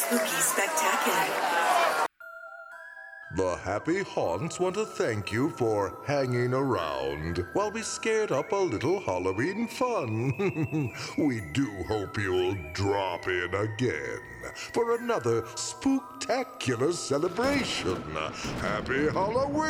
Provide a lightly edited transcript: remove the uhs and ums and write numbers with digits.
Spooky Spectacular. The Happy Haunts want to thank you for hanging around while we scared up a little Halloween fun. We do hope you'll drop in again for another spooktacular celebration. Happy Halloween!